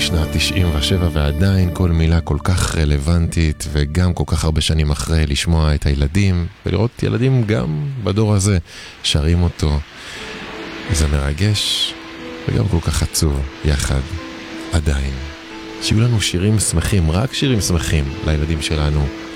משנת 97 ועדיין כל מילה כל כך רלוונטית, וגם כל כך הרבה שנים אחרי לשמוע את הילדים ולראות ילדים גם בדור הזה שרים אותו. זה מרגש וגם כל כך עצוב יחד. עדיין שיהיו לנו שירים שמחים, רק שירים שמחים לילדים שלנו